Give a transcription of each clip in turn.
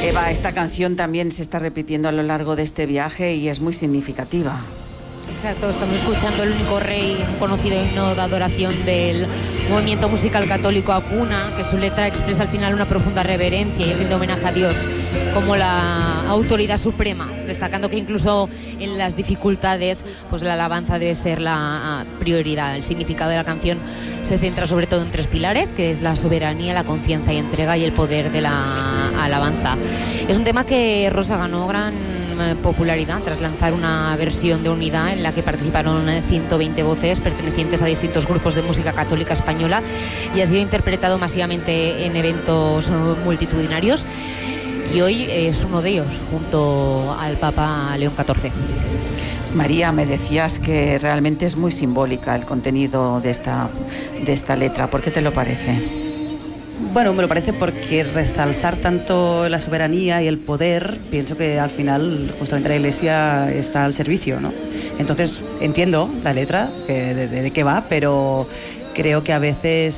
Eva, esta canción también se está repitiendo a lo largo de este viaje y es muy significativa. Exacto, estamos escuchando El único rey, un conocido himno de adoración del movimiento musical católico Acuna, que su letra expresa al final una profunda reverencia y rinde homenaje a Dios como la autoridad suprema, destacando que incluso en las dificultades pues la alabanza debe ser la prioridad. El significado de la canción se centra sobre todo en 3 pilares, que es la soberanía, la confianza y entrega, y el poder de la alabanza. Es un tema que Rosa ganó gran popularidad tras lanzar una versión de Unidad en la que participaron 120 voces pertenecientes a distintos grupos de música católica española, y ha sido interpretado masivamente en eventos multitudinarios, y hoy es uno de ellos junto al Papa León XIV. María, me decías que realmente es muy simbólica el contenido de esta letra. ¿Por qué te lo parece? Bueno, me lo parece porque resaltar tanto la soberanía y el poder, pienso que al final justamente la Iglesia está al servicio, ¿no? Entonces entiendo la letra, de qué va, pero creo que a veces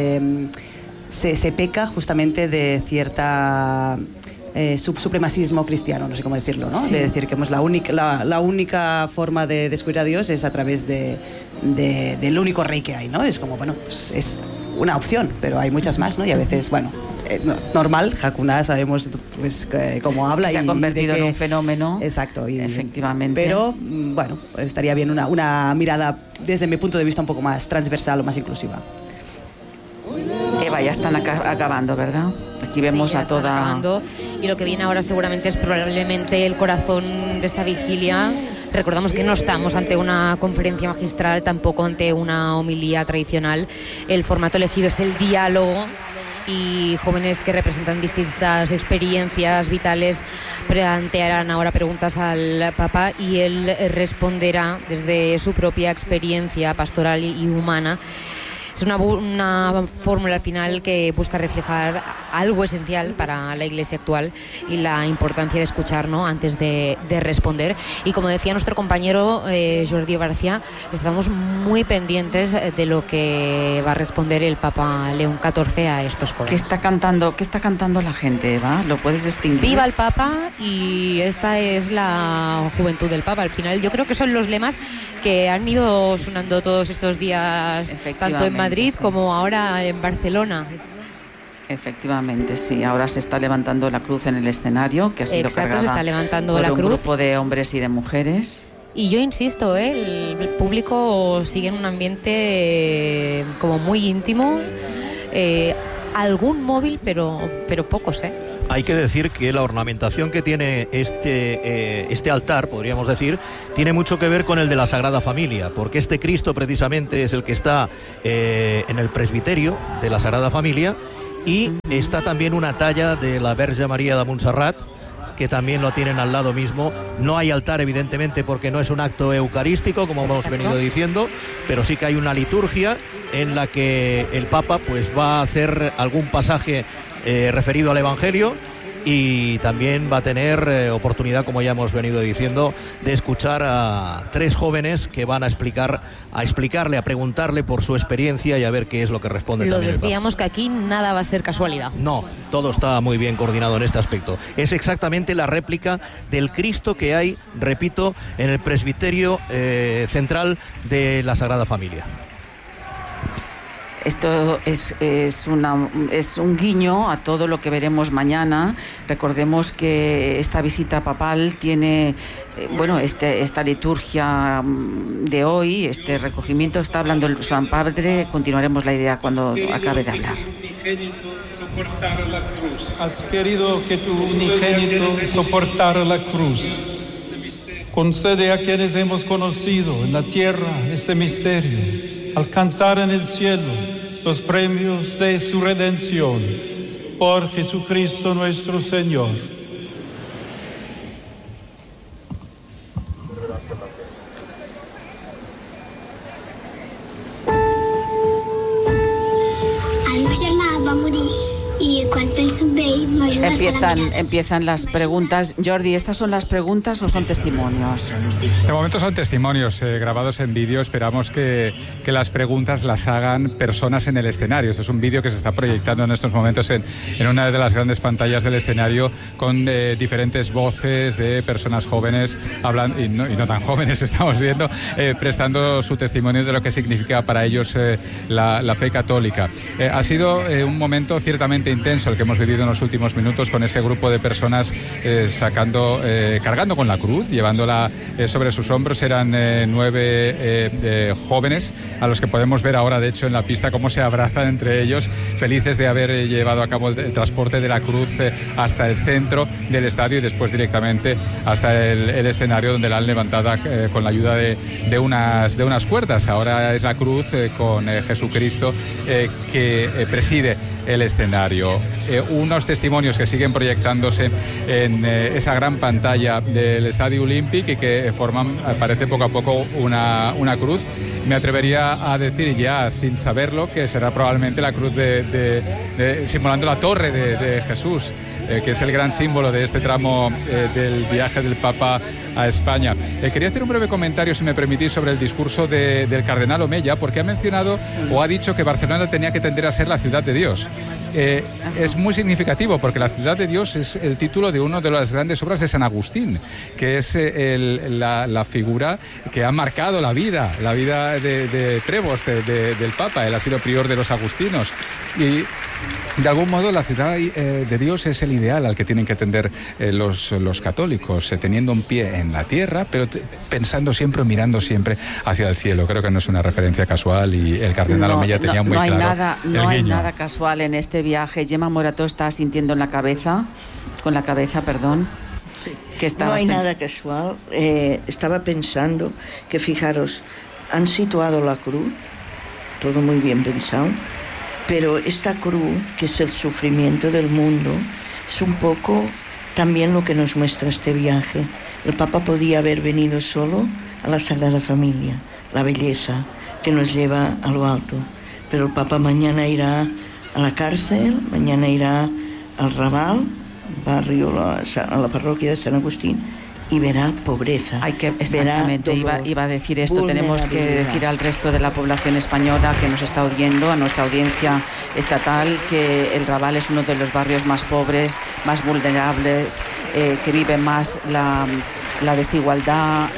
se peca justamente de cierta supremacismo cristiano, no sé cómo decirlo, ¿no? Sí. De decir que la única forma de descubrir a Dios es a través del único rey que hay, ¿no? Es como, bueno, pues es una opción, pero hay muchas más, ¿no? Y a veces, bueno, normal, Hakuna sabemos pues cómo habla. Se ha convertido en un fenómeno. Exacto. Efectivamente. Pero, bueno, estaría bien una mirada, desde mi punto de vista, un poco más transversal o más inclusiva. Eva, ya están acabando, ¿verdad? Aquí vemos a toda... Acabando, y lo que viene ahora seguramente es probablemente el corazón de esta vigilia. Recordamos que no estamos ante una conferencia magistral, tampoco ante una homilía tradicional. El formato elegido es el diálogo, y jóvenes que representan distintas experiencias vitales plantearán ahora preguntas al Papa, y él responderá desde su propia experiencia pastoral y humana. Es una fórmula al final que busca reflejar algo esencial para la Iglesia actual y la importancia de escuchar, ¿no?, antes de responder. Y como decía nuestro compañero Jordi García, estamos muy pendientes de lo que va a responder el Papa León XIV a estos jóvenes. ¿Qué está cantando la gente, Eva? ¿Lo puedes distinguir? Viva el Papa, y esta es la juventud del Papa. Al final yo creo que son los lemas que han ido sonando todos estos días, tanto en Madrid como ahora en Barcelona. Efectivamente, sí. Ahora se está levantando la cruz en el escenario, que ha sido cargada se está levantando por la un cruz. Grupo de hombres y de mujeres. Y yo insisto, el público sigue en un ambiente como muy íntimo. Algún móvil, pero pocos, Hay que decir que la ornamentación que tiene este altar, podríamos decir, tiene mucho que ver con el de la Sagrada Familia, porque este Cristo precisamente es el que está en el presbiterio de la Sagrada Familia, y está también una talla de la Verge María de Montserrat, que también lo tienen al lado mismo. No hay altar, evidentemente, porque no es un acto eucarístico, como hemos venido diciendo, pero sí que hay una liturgia en la que el Papa pues va a hacer algún pasaje referido al Evangelio, y también va a tener oportunidad, como ya hemos venido diciendo, de escuchar a 3 jóvenes que van a explicarle, a preguntarle por su experiencia y a ver qué es lo que responde. Lo decíamos que aquí nada va a ser casualidad. No, todo está muy bien coordinado en este aspecto. Es exactamente la réplica del Cristo que hay, repito, en el presbiterio central de la Sagrada Familia. Esto es un guiño a todo lo que veremos mañana. Recordemos que esta visita papal tiene, esta liturgia de hoy, este recogimiento, está hablando el San Padre. Continuaremos la idea cuando acabe de hablar. Has querido que tu unigénito soportara la cruz. Concede a quienes hemos conocido en la tierra este misterio alcanzar en el cielo los premios de su redención, por Jesucristo nuestro Señor. El meu germà va morir i quan penso bé Rey, m'ajudes a la mirada. Empiezan las preguntas. Jordi, ¿estas son las preguntas o son testimonios? De momento son testimonios grabados en vídeo. Esperamos que las preguntas las hagan personas en el escenario. Este es un vídeo que se está proyectando en estos momentos en una de las grandes pantallas del escenario, con diferentes voces de personas jóvenes hablando, y no tan jóvenes, estamos viendo, prestando su testimonio de lo que significa para ellos la fe católica. Ha sido un momento ciertamente intenso el que hemos vivido en los últimos minutos, con ese grupo de personas cargando con la cruz, llevándola sobre sus hombros. Eran 9 jóvenes a los que podemos ver ahora, de hecho, en la pista, cómo se abrazan entre ellos, felices de haber llevado a cabo el transporte de la cruz hasta el centro del estadio y después directamente hasta el escenario, donde la han levantado con la ayuda de unas cuerdas. Ahora es la cruz con Jesucristo que preside el escenario. Unos testimonios que siguen proyectándose en esa gran pantalla del Estadio Olímpic y que forman, parece, poco a poco una cruz. Me atrevería a decir, ya sin saberlo, que será probablemente la cruz simulando la torre de Jesús, que es el gran símbolo de este tramo del viaje del Papa a España. Quería hacer un breve comentario, si me permitís, sobre el discurso del cardenal Omeya, porque ha mencionado o ha dicho que Barcelona tenía que tender a ser la ciudad de Dios. Es muy significativo, porque la ciudad de Dios es el título de una de las grandes obras de San Agustín, que es la figura que ha marcado la vida de Prevost, del Papa. Él ha sido prior de los agustinos y, de algún modo, la ciudad de Dios es el ideal al que tienen que tender los católicos, teniendo un pie en la tierra, pero mirando siempre hacia el cielo. Creo que no es una referencia casual, y el cardenal Omeya tenía muy claro. No hay nada casual en este viaje. Gemma Morató está sintiendo con la cabeza, perdón. Sí. ¿Qué no hay nada casual. Estaba pensando que, fijaros, han situado la cruz, todo muy bien pensado, pero esta cruz, que es el sufrimiento del mundo, es un poco también lo que nos muestra este viaje. El Papa podía haber venido solo a la Sagrada Familia, la belleza que nos lleva a lo alto, pero el Papa mañana irá a la cárcel, mañana irá al Raval, barrio, a la parroquia de San Agustín, y verá pobreza. Exactamente, iba a decir esto. Tenemos que decir al resto de la población española que nos está oyendo, a nuestra audiencia estatal, que el Raval es uno de los barrios más pobres, más vulnerables, que vive más la desigualdad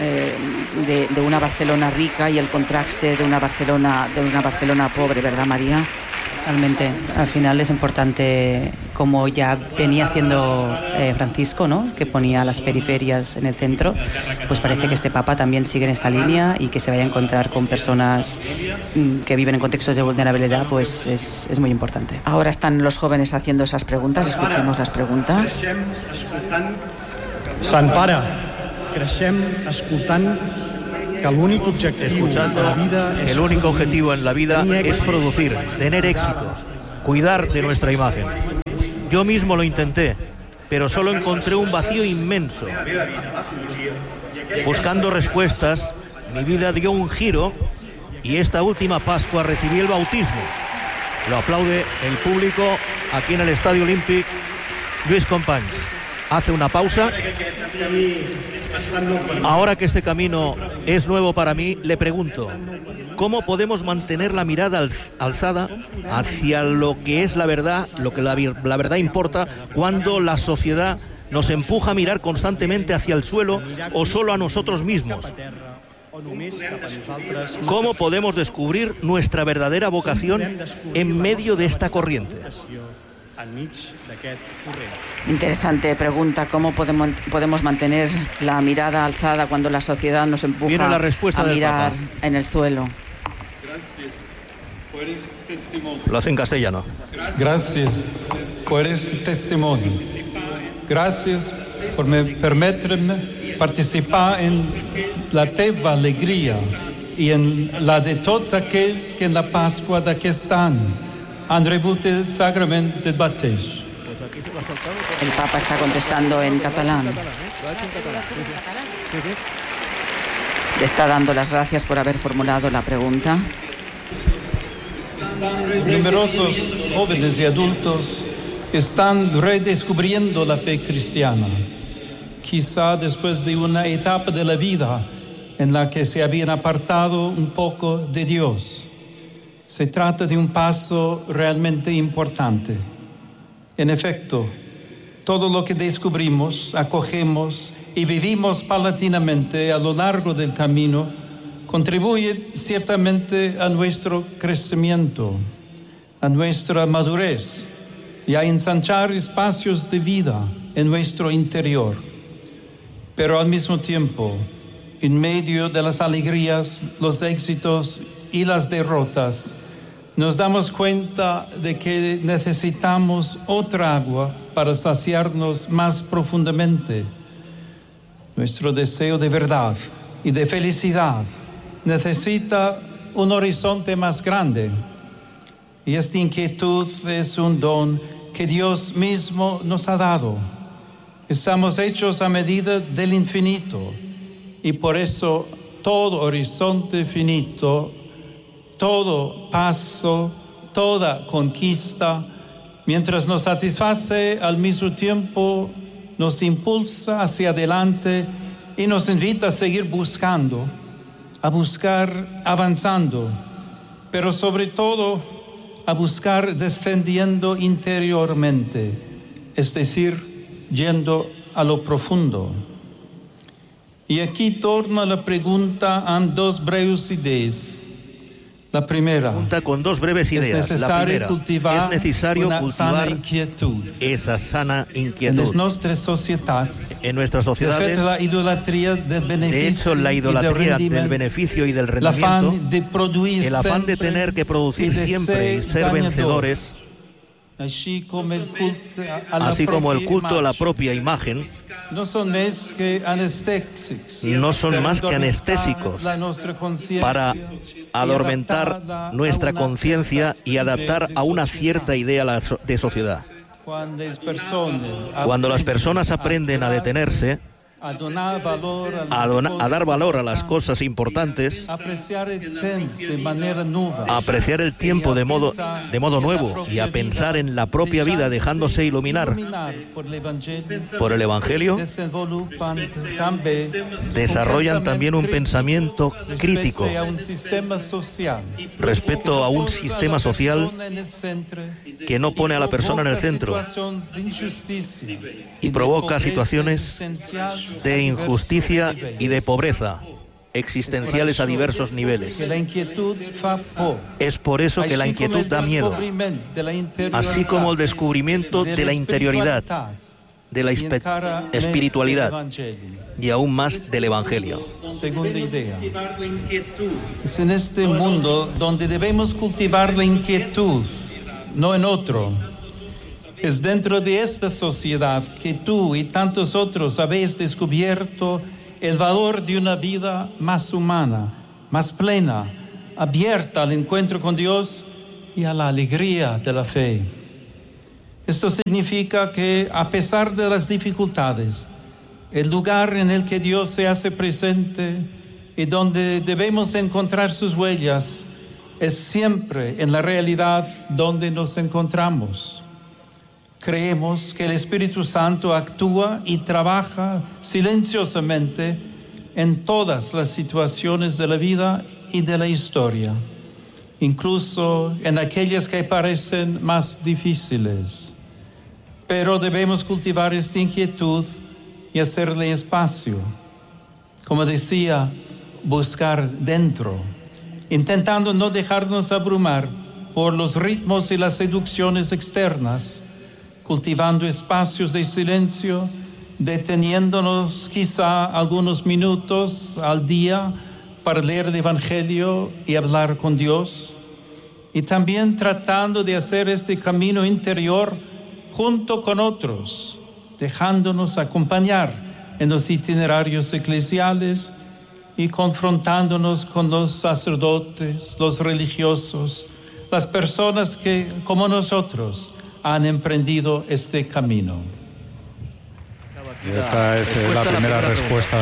de una Barcelona rica y el contraste de una Barcelona pobre, ¿verdad, María? Totalmente. Al final es importante, como ya venía haciendo Francisco, ¿no?, que ponía las periferias en el centro, pues parece que este Papa también sigue en esta línea, y que se vaya a encontrar con personas que viven en contextos de vulnerabilidad, pues es muy importante. Ahora están los jóvenes haciendo esas preguntas. Escuchemos las preguntas. Sant Pare, creixem escoltant que el único objetivo en la vida es producir, tener éxito, cuidar de nuestra imagen. Yo mismo lo intenté, pero solo encontré un vacío inmenso. Buscando respuestas, mi vida dio un giro, y esta última Pascua recibí el bautismo. Lo aplaude el público aquí en el Estadio Olímpic. Luis Companys hace una pausa. Ahora que este camino es nuevo para mí, le pregunto, ¿cómo podemos mantener la mirada alzada hacia lo que es la verdad, lo que la verdad importa, cuando la sociedad nos empuja a mirar constantemente hacia el suelo o solo a nosotros mismos? ¿Cómo podemos descubrir nuestra verdadera vocación en medio de esta corriente? Interesante pregunta. ¿Cómo podemos mantener la mirada alzada cuando la sociedad nos empuja a mirar en el suelo? Gracias por este testimonio. Lo hace en castellano. Gracias por este testimonio. Gracias por permitirme participar en la teva alegría y en la de todos aquellos que en la Pascua de aquí están. Han rebut el sacramento del bautismo. El Papa está contestando en catalán. Le está dando las gracias por haber formulado la pregunta. Numerosos jóvenes y adultos están redescubriendo la fe cristiana, quizá después de una etapa de la vida en la que se habían apartado un poco de Dios. Se trata de un paso realmente importante. En efecto, todo lo que descubrimos, acogemos y vivimos paulatinamente a lo largo del camino contribuye ciertamente a nuestro crecimiento, a nuestra madurez y a ensanchar espacios de vida en nuestro interior. Pero al mismo tiempo, en medio de las alegrías, los éxitos y las derrotas, nos damos cuenta de que necesitamos otra agua para saciarnos más profundamente. Nuestro deseo de verdad y de felicidad necesita un horizonte más grande. Y esta inquietud es un don que Dios mismo nos ha dado. Estamos hechos a medida del infinito y por eso todo horizonte finito, todo paso, toda conquista, mientras nos satisface, al mismo tiempo nos impulsa hacia adelante y nos invita a seguir buscando, a buscar avanzando, pero sobre todo a buscar descendiendo interiormente, es decir, yendo a lo profundo. Y aquí torna la pregunta a dos breves ideas. La primera, con dos breves ideas. La primera, es necesario cultivar esa sana inquietud. En nuestras sociedades, de hecho, la idolatría del beneficio y del rendimiento, el afán de tener que producir siempre y ser vencedores, así como el culto a la propia imagen, no son más que anestésicos para adormentar nuestra conciencia y adaptar a una cierta idea de sociedad. Cuando las personas aprenden a detenerse, a dar valor a las cosas importantes, a apreciar el tiempo de modo nuevo y a pensar en la propia vida dejándose iluminar por el Evangelio, desarrollan también un pensamiento crítico respecto a un sistema social que no pone a la persona en el centro y provoca situaciones de injusticia y de pobreza existenciales a diversos niveles. Es por eso que la inquietud da miedo, así como el descubrimiento de la interioridad, de la espiritualidad y aún más del Evangelio. Segunda idea. Es en este mundo donde debemos cultivar la inquietud, no en otro. Es dentro de esta sociedad que tú y tantos otros habéis descubierto el valor de una vida más humana, más plena, abierta al encuentro con Dios y a la alegría de la fe. Esto significa que, a pesar de las dificultades, el lugar en el que Dios se hace presente y donde debemos encontrar sus huellas es siempre en la realidad donde nos encontramos. Creemos que el Espíritu Santo actúa y trabaja silenciosamente en todas las situaciones de la vida y de la historia, incluso en aquellas que parecen más difíciles. Pero debemos cultivar esta inquietud y hacerle espacio. Como decía, buscar dentro, intentando no dejarnos abrumar por los ritmos y las seducciones externas, cultivando espacios de silencio, deteniéndonos quizá algunos minutos al día para leer el Evangelio y hablar con Dios, y también tratando de hacer este camino interior junto con otros, dejándonos acompañar en los itinerarios eclesiales y confrontándonos con los sacerdotes, los religiosos, las personas que, como nosotros, han emprendido este camino. Y esta es la primera respuesta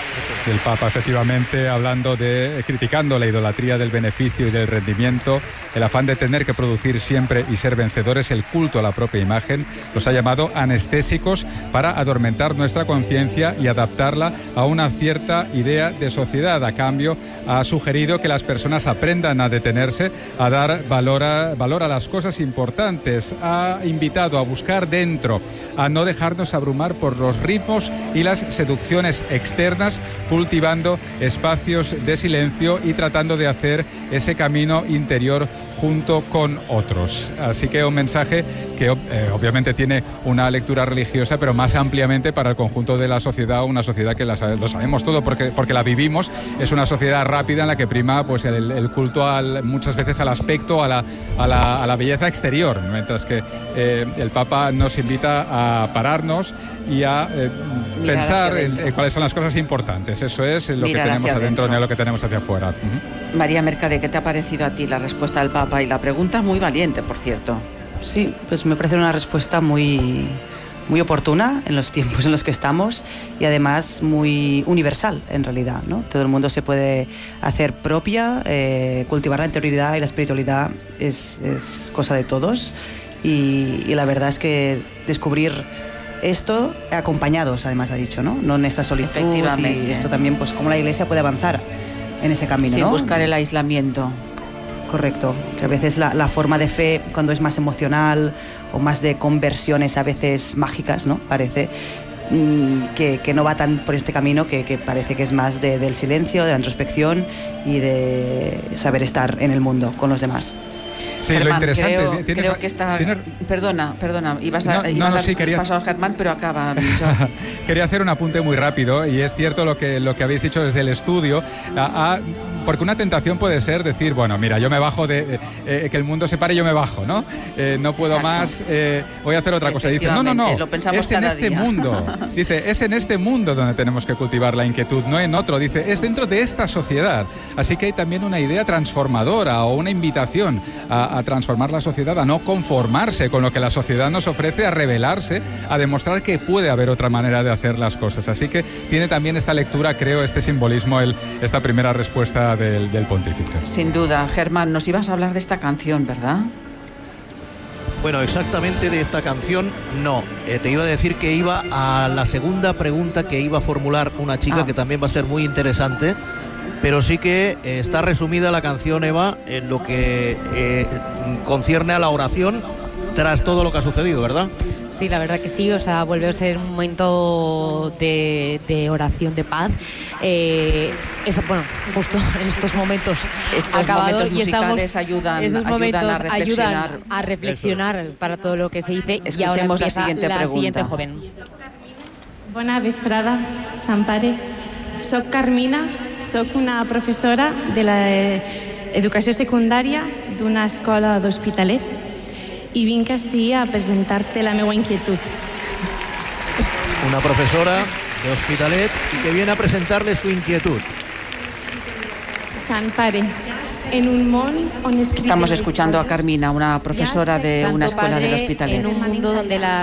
El Papa, efectivamente, criticando la idolatría del beneficio y del rendimiento, el afán de tener que producir siempre y ser vencedores, el culto a la propia imagen, los ha llamado anestésicos para adormentar nuestra conciencia y adaptarla a una cierta idea de sociedad. A cambio, ha sugerido que las personas aprendan a detenerse, a dar valor a las cosas importantes. Ha invitado a buscar dentro, a no dejarnos abrumar por los ritmos y las seducciones externas, cultivando espacios de silencio y tratando de hacer ese camino interior junto con otros. Así que un mensaje que obviamente tiene una lectura religiosa, pero más ampliamente para el conjunto de la sociedad, una sociedad que lo sabemos todo porque la vivimos. Es una sociedad rápida en la que prima pues el culto muchas veces al aspecto, a la belleza exterior, mientras que el Papa nos invita a pararnos y a pensar en cuáles son las cosas importantes. Eso es lo que tenemos adentro, no lo que tenemos hacia afuera. María Mercade, ¿qué te ha parecido a ti la respuesta del Papa? Y la pregunta muy valiente, por cierto. Sí, pues me parece una respuesta muy oportuna en los tiempos en los que estamos y además muy universal en realidad, ¿no? Todo el mundo se puede hacer propia, cultivar la interioridad y la espiritualidad es cosa de todos y la verdad es que descubrir esto acompañados, además ha dicho, ¿no? No en esta solitud. Efectivamente. Y esto también, pues cómo la Iglesia puede avanzar en ese camino, sin ¿no? buscar el aislamiento. Correcto, que a veces la forma de fe, cuando es más emocional o más de conversiones a veces mágicas, ¿no? Parece que no va tan por este camino, que parece que es más del silencio, de la introspección y de saber estar en el mundo con los demás. Sí, Germán, lo interesante... creo que está... Perdona, ibas a dar paso a Germán, pero acaba. Quería hacer un apunte muy rápido, y es cierto lo que habéis dicho desde el estudio, porque una tentación puede ser decir, bueno, mira, yo me bajo que el mundo se pare y yo me bajo, ¿no? No puedo más, voy a hacer otra cosa. Dice, no, lo pensamos es en este mundo. Dice, es en este mundo donde tenemos que cultivar la inquietud, no en otro. Dice, es dentro de esta sociedad. Así que hay también una idea transformadora o una invitación a transformar la sociedad, a no conformarse con lo que la sociedad nos ofrece, a rebelarse, a demostrar que puede haber otra manera de hacer las cosas. Así que tiene también esta lectura, creo, este simbolismo, esta primera respuesta del pontífice. Sin duda. Germán, nos ibas a hablar de esta canción, ¿verdad? Bueno, exactamente de esta canción no. Te iba a decir que iba a la segunda pregunta que iba a formular una chica que también va a ser muy interesante. Pero sí que está resumida la canción, Eva, en lo que concierne a la oración tras todo lo que ha sucedido, ¿verdad? Sí, la verdad que sí, o sea, vuelve a ser un momento de oración, de paz. Bueno, justo en estos momentos momentos musicales ayudan a reflexionar para todo lo que se dice. Escuchemos y ahora empieza la siguiente joven. Bona vesprada, Sant Pare. Soc Carmina, soc una professora de l'educació secundària d'una escola d'Hospitalet i vinc ací a presentar-te la meva inquietud. Una profesora de Hospitalet y que viene a presentarle su inquietud. Sant Pare, en un món on Estamos escuchando a Carmina, una profesora de una escuela del Hospitalet. En un mundo donde